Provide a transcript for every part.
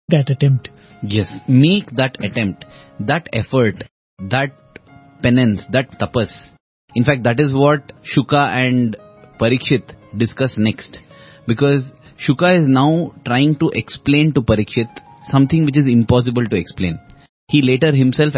that attempt. Yes, make that attempt, that effort, that penance, that tapas. In fact, that is what Shuka and Parikshit discuss next. Because Shuka is now trying to explain to Parikshit something which is impossible to explain. He later himself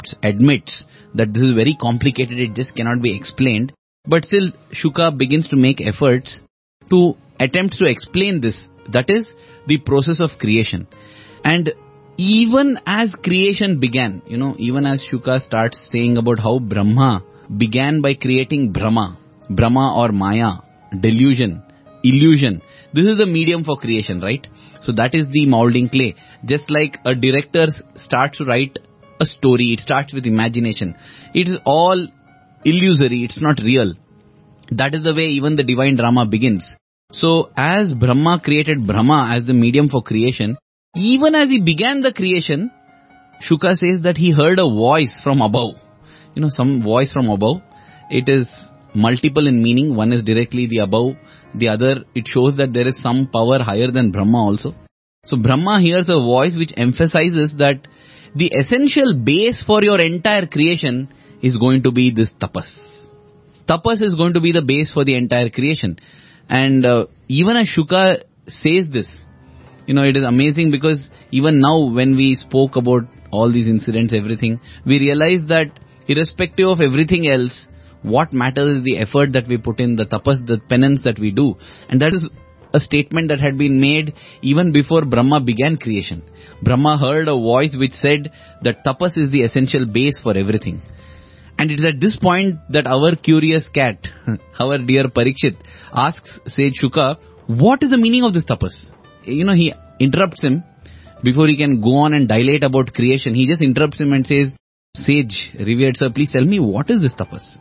admits that this is very complicated, it just cannot be explained. But still, Shuka begins to make efforts to attempt to explain this. That is the process of creation. And even as creation began, even as Shuka starts saying about how Brahma began by creating Brahma or Maya, delusion, illusion. This is the medium for creation, right? So that is the molding clay. Just like a director starts to write a story, it starts with imagination. It is all illusory, it's not real. That is the way even the divine drama begins. So as Brahma created Brahma as the medium for creation, even as he began the creation, Shuka says that he heard a voice from above. Some voice from above. It is multiple in meaning. One is directly the above. The other, it shows that there is some power higher than Brahma also. So Brahma hears a voice which emphasizes that the essential base for your entire creation is going to be this tapas. Tapas is going to be the base for the entire creation. And even as Shuka says this, it is amazing because even now when we spoke about all these incidents, everything, we realize that irrespective of everything else, what matters is the effort that we put in, the tapas, the penance that we do. And that is a statement that had been made even before Brahma began creation. Brahma heard a voice which said that tapas is the essential base for everything. And it is at this point that our curious cat, our dear Parikshit, asks Sage Shuka, what is the meaning of this tapas? He interrupts him before he can go on and dilate about creation. He just interrupts him and says, Sage, revered sir, please tell me what is this tapas?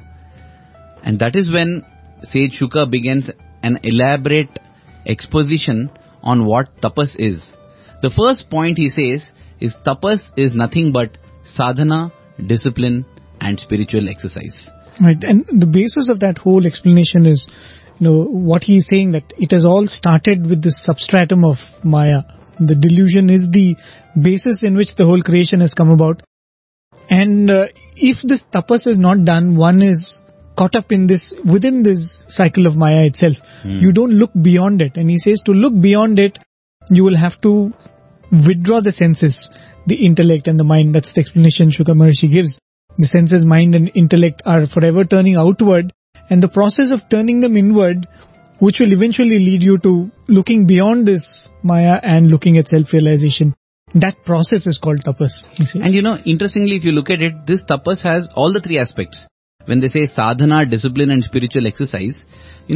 And that is when Sage Shuka begins an elaborate exposition on what tapas is. The first point he says is tapas is nothing but sadhana, discipline and spiritual exercise. Right, and the basis of that whole explanation is, what he is saying, that it has all started with this substratum of Maya. The delusion is the basis in which the whole creation has come about. And if this tapas is not done, one is caught up in this, within this cycle of Maya itself. You don't look beyond it. And he says to look beyond it, you will have to withdraw the senses, the intellect and the mind. That's the explanation Shuka Maharishi gives. The senses, mind and intellect are forever turning outward, and the process of turning them inward, which will eventually lead you to looking beyond this Maya and looking at self-realization. That process is called tapas, he says. And interestingly, if you look at it, this tapas has all the three aspects. When they say sadhana, discipline and spiritual exercise,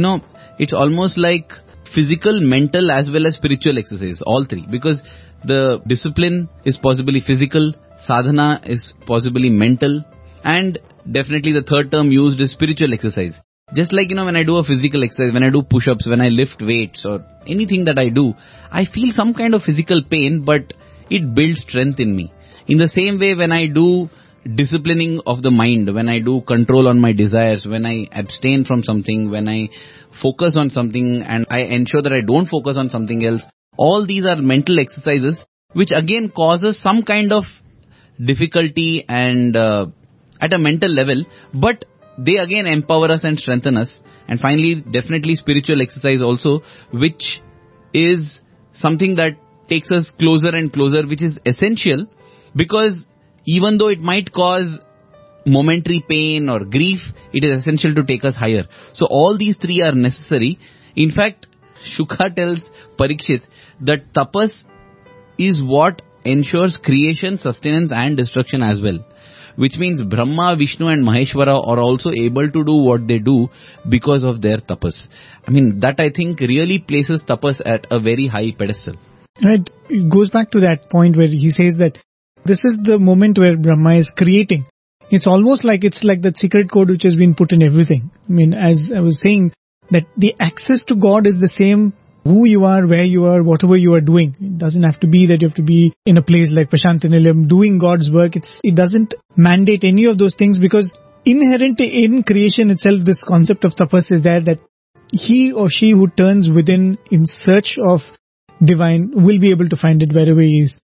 it's almost like physical, mental as well as spiritual exercise, all three. Because the discipline is possibly physical, sadhana is possibly mental, and definitely the third term used is spiritual exercise. Just like, when I do a physical exercise, when I do push-ups, when I lift weights or anything that I do, I feel some kind of physical pain, but it builds strength in me. In the same way, when I do disciplining of the mind, when I do control on my desires, when I abstain from something, when I focus on something and I ensure that I don't focus on something else, all these are mental exercises which again causes some kind of difficulty and at a mental level, but they again empower us and strengthen us. And finally, definitely spiritual exercise also, which is something that takes us closer and closer, which is essential because even though it might cause momentary pain or grief, it is essential to take us higher. So all these three are necessary. In fact, Shuka tells Parikshit that tapas is what ensures creation, sustenance and destruction as well. Which means Brahma, Vishnu and Maheshwara are also able to do what they do because of their tapas. That I think really places tapas at a very high pedestal. Right. It goes back to that point where he says that this is the moment where Brahma is creating. It's almost like that secret code which has been put in everything. As I was saying, that the access to God is the same who you are, where you are, whatever you are doing. It doesn't have to be that you have to be in a place like Prashantinilayam doing God's work. It doesn't mandate any of those things because inherent in creation itself, this concept of tapas is there, that he or she who turns within in search of divine will be able to find it wherever he is.